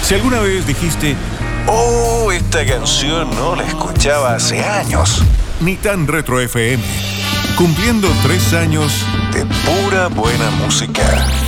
Si alguna vez dijiste, oh, esta canción no la escuchaba hace años. Ni tan Retro FM, cumpliendo 3 años de pura buena música.